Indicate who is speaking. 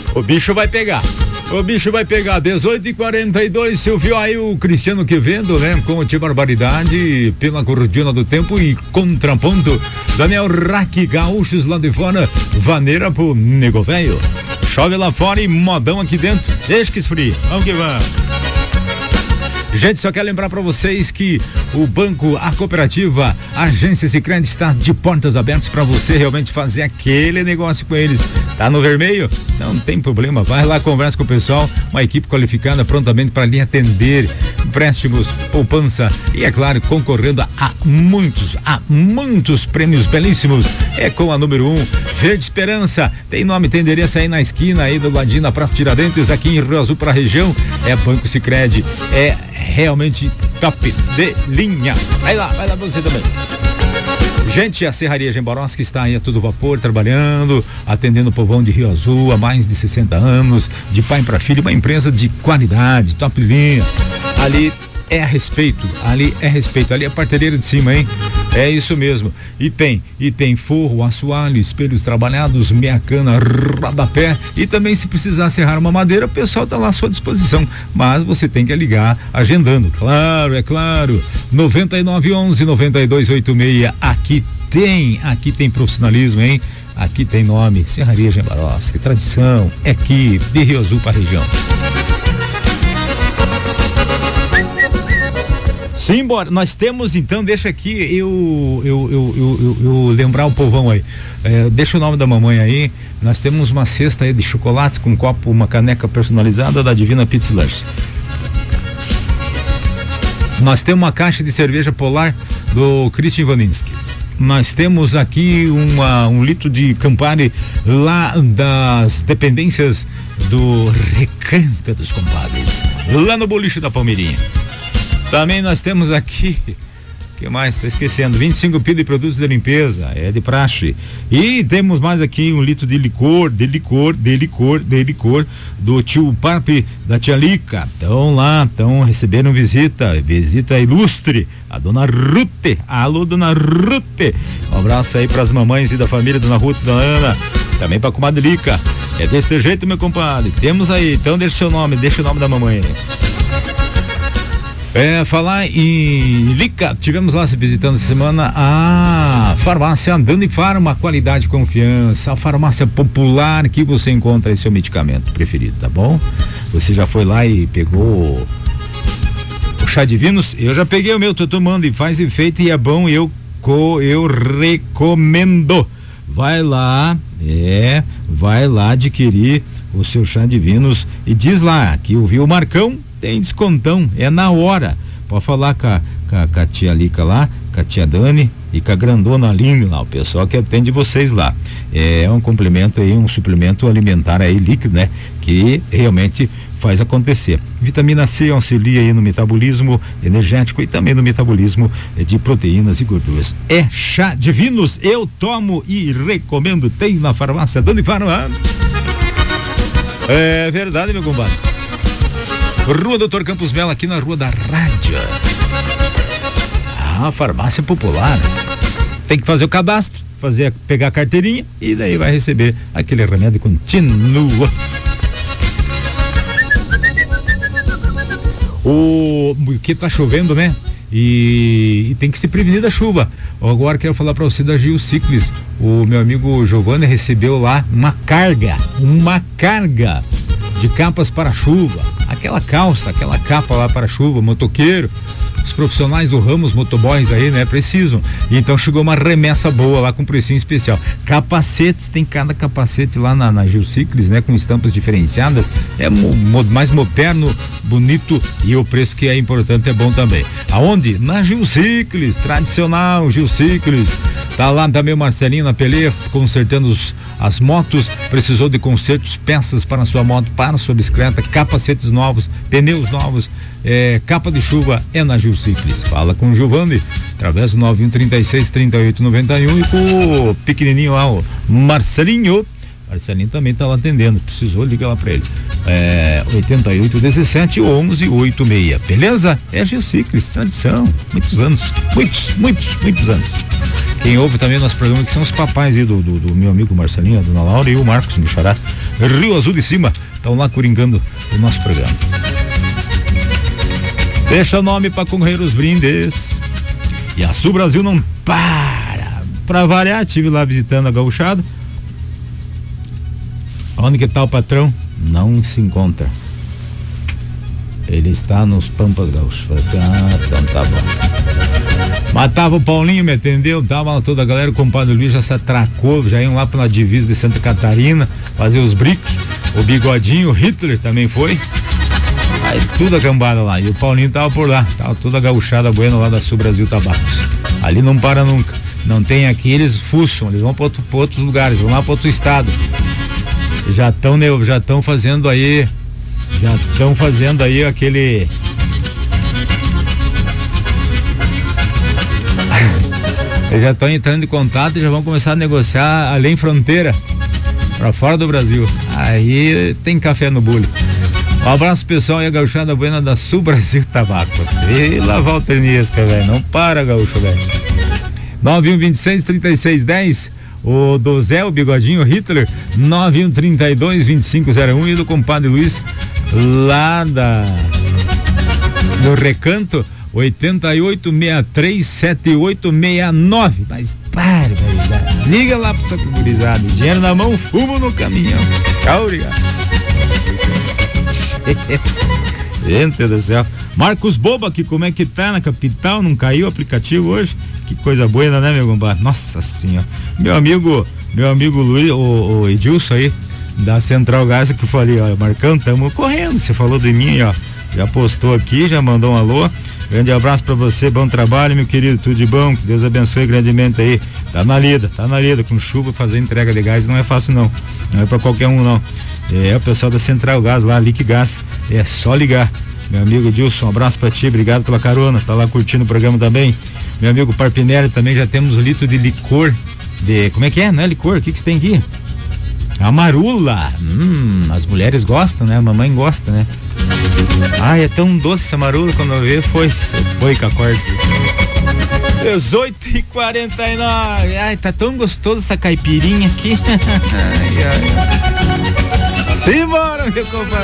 Speaker 1: O bicho vai pegar. 18h42, você ouviu aí o Cristiano Quevedo, né? Com o Tia Barbaridade, pela cortina do tempo e contraponto. Daniel Rack, gaúchos lá de fora, vaneira pro nego velho. Chove lá fora e modão aqui dentro. Deixa que esfria. Vamos que vamos. Gente, só quero lembrar para vocês que o banco, a cooperativa, a agência Sicredi está de portas abertas para você realmente fazer aquele negócio com eles. Tá no vermelho? Não tem problema, vai lá, conversa com o pessoal, uma equipe qualificada prontamente para lhe atender, empréstimos, poupança e, é claro, concorrendo a muitos prêmios belíssimos. É com a número 1, Verde Esperança, tem nome, tem endereço aí na esquina, aí do ladinho na Praça Tiradentes, aqui em Rio Azul para a região, é Banco Sicredi, é realmente top de linha. Vai lá você também. Gente, a Serraria Gemborowski está aí a todo vapor, trabalhando, atendendo o povão de Rio Azul há mais de 60 anos, de pai para filho, uma empresa de qualidade, top de linha. Ali é respeito, ali é a parteira de cima, hein? É isso mesmo. E tem forro, assoalho, espelhos trabalhados, meia cana, rodapé e também se precisar serrar uma madeira, o pessoal tá lá à sua disposição, mas você tem que ligar agendando, claro, é claro. 9911-9286, aqui tem profissionalismo, hein? Aqui tem nome, Serraria Gemborowski, tradição, é aqui de Rio Azul para a região. Simbora, nós temos então, deixa aqui eu lembrar o povão aí, deixa o nome da mamãe aí, nós temos uma cesta aí de chocolate com um copo, uma caneca personalizada da Divina Pizza Lanches. Nós temos uma caixa de cerveja Polar do Christian Vaninski. Nós temos aqui um litro de Campari lá das dependências do Recanto dos Compadres, lá no boliche da Palmeirinha. Também nós temos aqui, que mais? Estou esquecendo, 25 pila de produtos de limpeza, é de praxe. E temos mais aqui um litro de licor do tio Parpe da tia Lica. Estão lá, recebendo visita ilustre, a dona Rute. Alô, dona Rute. Um abraço aí para as mamães e da família, dona Ruth, dona Ana, também para a comadre Lica. É desse jeito, meu compadre. Temos aí, então deixa o nome da mamãe aí. Falar em Lica, tivemos lá se visitando essa semana a farmácia Andando em Farma, qualidade e confiança, a farmácia popular que você encontra aí seu medicamento preferido, tá bom? Você já foi lá e pegou o chá de vinos? Eu já peguei o meu, tô tomando e faz efeito e é bom, eu recomendo. Vai lá adquirir o seu chá de vinos e diz lá que ouviu o Marcão, tem descontão, é na hora. Pode falar com a tia Lica lá, com a tia Dani e com a grandona Aline lá, o pessoal que atende vocês lá. É um complemento aí, um suplemento alimentar aí líquido, né? Que realmente faz acontecer. Vitamina C auxilia aí no metabolismo energético e também no metabolismo de proteínas e gorduras. É chá de vinos, eu tomo e recomendo, tem na farmácia Dani Farma. É verdade, meu compadre. Rua Doutor Campos Melo, aqui na Rua da Rádio. Farmácia popular. Tem que fazer o cadastro, pegar a carteirinha e daí vai receber aquele remédio contínuo. Que tá chovendo, né? E tem que se prevenir da chuva. Agora quero falar para você da Gil Ciclis. O meu amigo Giovanni recebeu lá uma carga de capas para chuva, aquela capa lá para chuva, motoqueiro, os profissionais do ramo, os motoboys aí, né, precisam. E então chegou uma remessa boa lá com precinho especial. Capacetes, tem cada capacete lá na Gil Ciclis, né, com estampas diferenciadas, é mais moderno, bonito e o preço que é importante é bom também. Aonde? Na Gil Ciclis, tradicional Gil Ciclis. Tá lá também o Marcelinho na peleia, consertando as motos, precisou de consertos, peças para a sua moto, para a sua bicicleta, capacetes novos, pneus novos, capa de chuva, é na Gil Ciclis. Fala com o Giovanni, através do 9136-3891 e com o pequenininho lá, o Marcelinho também tá lá atendendo, precisou, liga lá pra ele. 8817-1186, beleza? É Gil Ciclis, tradição, muitos anos. Quem ouve também nosso programa, que são os papais aí do meu amigo Marcelinho, a dona Laura e o Marcos, meu xará. Rio Azul de Cima, estão lá coringando o nosso programa. Deixa o nome para concorrer os brindes. E a Sul Brasil não para. Pra variar, estive lá visitando a gauchada. Onde que tá o patrão? Não se encontra. Ele está nos Pampas Gaúchos. Então tá bom. Matava o Paulinho, me atendeu, tava toda a galera, o compadre Luiz já se atracou, já iam lá pela divisa de Santa Catarina, fazer os briques, o Bigodinho, o Hitler também foi. Aí tudo a cambada lá, e o Paulinho tava por lá, tava toda a gauchada buena lá da Sul Brasil Tabacos. Ali não para nunca, não tem aqui, eles fuçam, eles vão pra outros lugares, vão lá pra outro estado. Já estão fazendo aí aquele eles já estão entrando em contato e já vão começar a negociar além fronteira, pra fora do Brasil. Aí tem café no bule. Um abraço pessoal e a gauchada buena da Sul Brasil Tabacos. E lá Walter Niesca, velho, não para, gaúcho, velho. 9126-3610, o do Zé, o Bigodinho, o Hitler, 9132-2501 e do compadre Luiz lá do Recanto, 88637869. Mas para, velho, liga lá pra essa gurizada, dinheiro na mão, fumo no caminhão. Tchau, obrigado. Gente do céu. Marcos Boba aqui, como é que tá na capital? Não caiu o aplicativo hoje? Que coisa boa, né, meu compadre? Nossa senhora. Meu amigo Luiz, o Edilson aí, da Central Gás, que eu falei, ó, Marcão, tamo correndo, você falou de mim, ó, já postou aqui, já mandou um alô, grande abraço pra você, bom trabalho, meu querido, tudo de bom, que Deus abençoe grandemente aí, tá na lida, com chuva, fazer entrega de gás não é fácil não é pra qualquer um não, é o pessoal da Central Gás lá, Liquigás, é só ligar. Meu amigo Edilson, um abraço pra ti, obrigado pela carona, tá lá curtindo o programa também. Meu amigo Parpinelli, também já temos um litro de licor, como é que é, não é licor, o que você tem aqui? Amarula, as mulheres gostam, né? A mamãe gosta, né? Ai, é tão doce essa amarula, quando eu vi, foi com a corda. 18h49, ai, tá tão gostoso essa caipirinha aqui. Ai. Simbora, meu compadre.